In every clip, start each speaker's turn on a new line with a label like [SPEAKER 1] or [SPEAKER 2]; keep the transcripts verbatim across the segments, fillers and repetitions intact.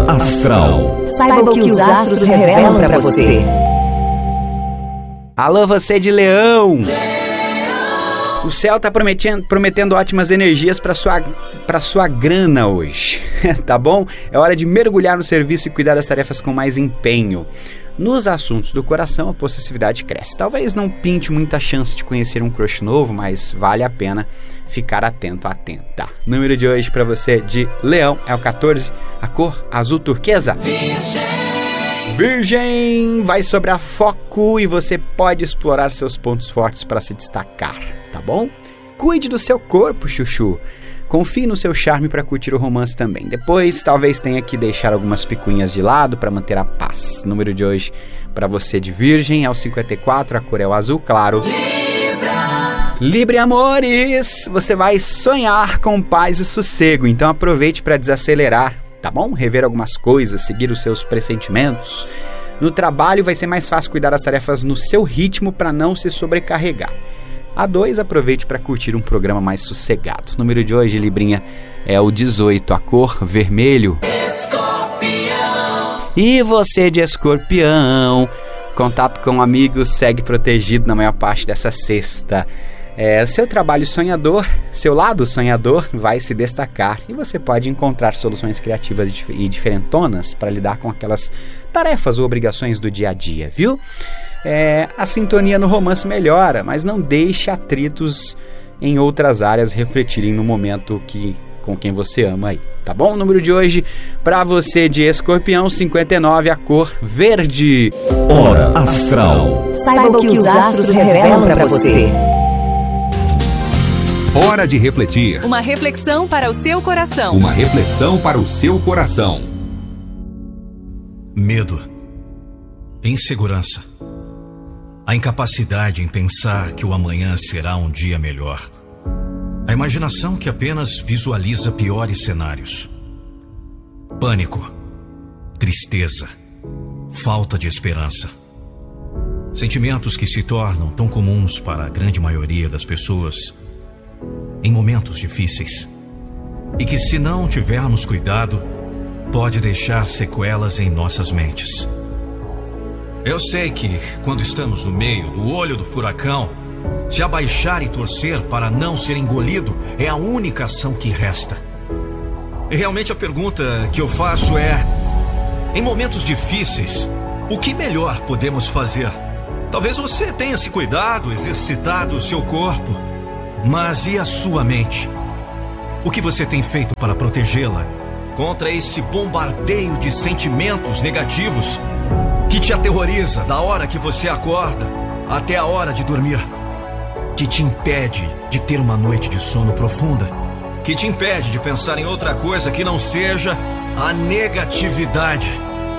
[SPEAKER 1] Hora Astral.
[SPEAKER 2] Saiba o que os astros revelam para você.
[SPEAKER 3] Alô, você de Leão! O céu tá prometendo, prometendo ótimas energias para sua, para sua grana hoje, tá bom? É hora de mergulhar no serviço e cuidar das tarefas com mais empenho. Nos assuntos do coração, a possessividade cresce. Talvez não pinte muita chance de conhecer um crush novo, mas vale a pena ficar atento, atenta. O número de hoje para você de Leão é o catorze, a cor azul turquesa. Virgem! Virgem! Vai sobrar foco e você pode explorar seus pontos fortes para se destacar, tá bom? Cuide do seu corpo, chuchu. Confie no seu charme para curtir o romance também. Depois, talvez tenha que deixar algumas picuinhas de lado para manter a paz. O número de hoje para você de Virgem é o cinquenta e quatro, a cor é o azul claro. Libra! Libra, amores! Você vai sonhar com paz e sossego, então aproveite para desacelerar, tá bom? Rever algumas coisas, seguir os seus pressentimentos. No trabalho vai ser mais fácil cuidar das tarefas no seu ritmo para não se sobrecarregar. A dois, aproveite para curtir um programa mais sossegado. O número de hoje, Librinha, é o dezoito, a cor vermelho. Escorpião. E você de Escorpião, contato com amigos segue protegido na maior parte dessa sexta. É, seu trabalho sonhador, seu lado sonhador vai se destacar e você pode encontrar soluções criativas e diferentonas para lidar com aquelas tarefas ou obrigações do dia a dia, viu? É, a sintonia no romance melhora, mas não deixe atritos em outras áreas refletirem no momento que, com quem você ama aí, tá bom? O número de hoje para você de Escorpião, cinquenta e nove, a cor verde.
[SPEAKER 1] Hora Astral.
[SPEAKER 2] Saiba o que os astros revelam para você.
[SPEAKER 4] Hora de refletir.
[SPEAKER 5] Uma reflexão para o seu coração.
[SPEAKER 4] Uma reflexão para o seu coração.
[SPEAKER 6] Medo, insegurança, a incapacidade em pensar que o amanhã será um dia melhor, a imaginação que apenas visualiza piores cenários, pânico, tristeza, falta de esperança, sentimentos que se tornam tão comuns para a grande maioria das pessoas em momentos difíceis e que, se não tivermos cuidado, pode deixar sequelas em nossas mentes. Eu sei que, quando estamos no meio do olho do furacão, se abaixar e torcer para não ser engolido é a única ação que resta. E realmente a pergunta que eu faço é: em momentos difíceis, o que melhor podemos fazer? Talvez você tenha se cuidado, exercitado o seu corpo, mas e a sua mente? O que você tem feito para protegê-la contra esse bombardeio de sentimentos negativos que te aterroriza da hora que você acorda até a hora de dormir, que te impede de ter uma noite de sono profunda, que te impede de pensar em outra coisa que não seja a negatividade?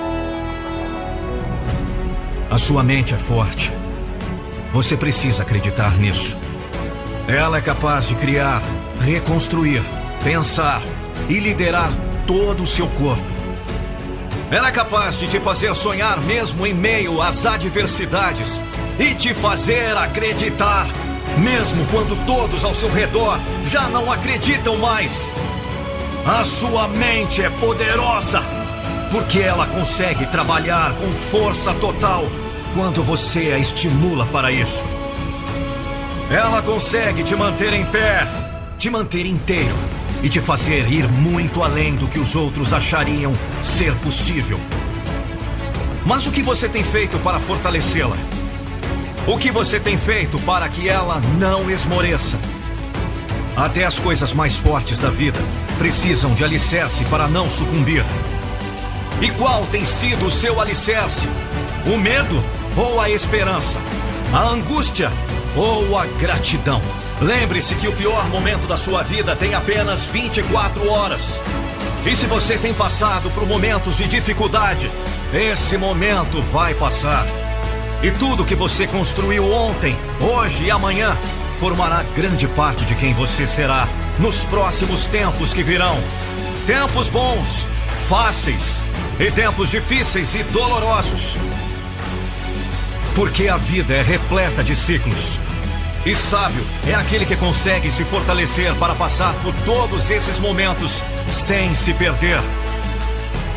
[SPEAKER 6] A sua mente é forte. Você precisa acreditar nisso. Ela é capaz de criar, reconstruir, pensar e liderar todo o seu corpo. Ela é capaz de te fazer sonhar mesmo em meio às adversidades e te fazer acreditar, mesmo quando todos ao seu redor já não acreditam mais. A sua mente é poderosa, porque ela consegue trabalhar com força total quando você a estimula para isso. Ela consegue te manter em pé, te manter inteiro e te fazer ir muito além do que os outros achariam ser possível. Mas o que você tem feito para fortalecê-la? O que você tem feito para que ela não esmoreça? Até as coisas mais fortes da vida precisam de alicerce para não sucumbir. E qual tem sido o seu alicerce? O medo ou a esperança? A angústia ou a gratidão? Lembre-se que o pior momento da sua vida tem apenas vinte e quatro horas. E se você tem passado por momentos de dificuldade, esse momento vai passar. E tudo que você construiu ontem, hoje e amanhã formará grande parte de quem você será nos próximos tempos que virão. Tempos bons, fáceis, e tempos difíceis e dolorosos. Porque a vida é repleta de ciclos. E sábio é aquele que consegue se fortalecer para passar por todos esses momentos sem se perder.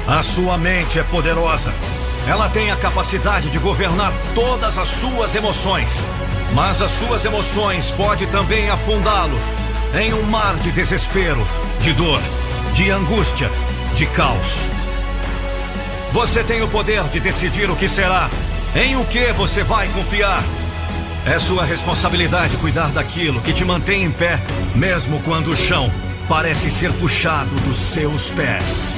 [SPEAKER 6] A sua mente é poderosa. Ela tem a capacidade de governar todas as suas emoções. Mas as suas emoções podem também afundá-lo em um mar de desespero, de dor, de angústia, de caos. Você tem o poder de decidir o que será, em o que você vai confiar. É sua responsabilidade cuidar daquilo que te mantém em pé, mesmo quando o chão parece ser puxado dos seus pés.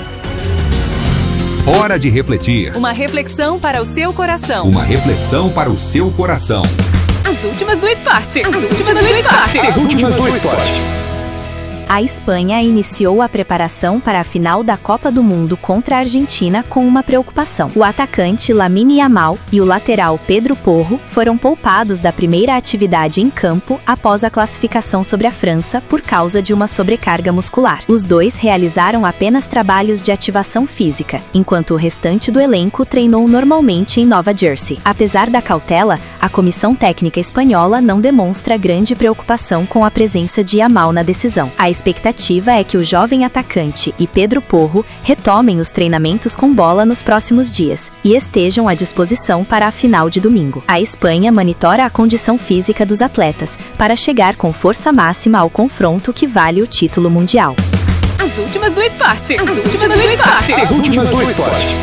[SPEAKER 4] Hora de refletir.
[SPEAKER 5] Uma reflexão para o seu coração.
[SPEAKER 4] Uma reflexão para o seu coração.
[SPEAKER 5] As últimas do esporte. As últimas do esporte.
[SPEAKER 1] As últimas do esporte.
[SPEAKER 7] A Espanha iniciou a preparação para a final da Copa do Mundo contra a Argentina com uma preocupação. O atacante Lamine Yamal e o lateral Pedro Porro foram poupados da primeira atividade em campo após a classificação sobre a França por causa de uma sobrecarga muscular. Os dois realizaram apenas trabalhos de ativação física, enquanto o restante do elenco treinou normalmente em Nova Jersey. Apesar da cautela, a comissão técnica espanhola não demonstra grande preocupação com a presença de Yamal na decisão. A A expectativa é que o jovem atacante e Pedro Porro retomem os treinamentos com bola nos próximos dias e estejam à disposição para a final de domingo. A Espanha monitora a condição física dos atletas para chegar com força máxima ao confronto que vale o título mundial.
[SPEAKER 5] As últimas do esporte. As últimas do esporte.
[SPEAKER 1] As últimas do esporte.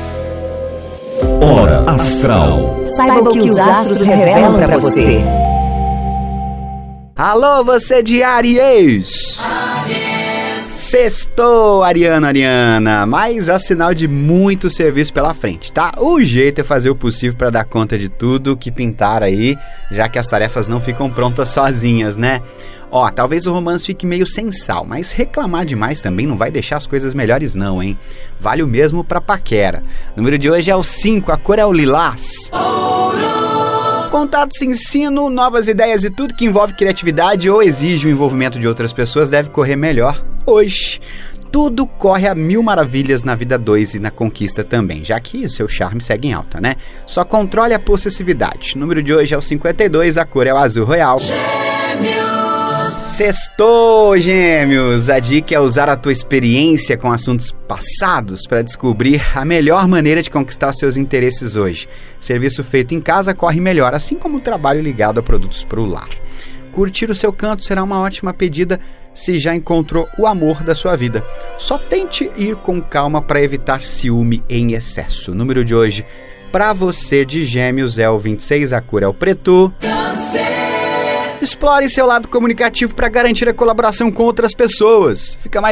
[SPEAKER 1] Hora Astral.
[SPEAKER 2] Saiba o que os astros revelam para você.
[SPEAKER 3] Alô, você de Áries! Sextou, Ariano, Ariana, mas há sinal de muito serviço pela frente, tá? O jeito é fazer o possível para dar conta de tudo que pintar aí, já que as tarefas não ficam prontas sozinhas, né? Ó, talvez o romance fique meio sem sal, mas reclamar demais também não vai deixar as coisas melhores não, hein? Vale o mesmo pra paquera. O número de hoje é o cinco, a cor é o lilás. Contatos, ensino, novas ideias e tudo que envolve criatividade ou exige o envolvimento de outras pessoas deve correr melhor hoje. Tudo corre a mil maravilhas na vida dois e na conquista também, já que o seu charme segue em alta, né? Só controle a possessividade. O número de hoje é o cinquenta e dois, a cor é o azul royal. Sextou, Gêmeos! A dica é usar a tua experiência com assuntos passados para descobrir a melhor maneira de conquistar seus interesses hoje. Serviço feito em casa corre melhor, assim como o trabalho ligado a produtos para o lar. Curtir o seu canto será uma ótima pedida se já encontrou o amor da sua vida. Só tente ir com calma para evitar ciúme em excesso. O número de hoje para você de Gêmeos é o vinte e seis, a cor é o preto. Explore seu lado comunicativo para garantir a colaboração com outras pessoas. Fica mais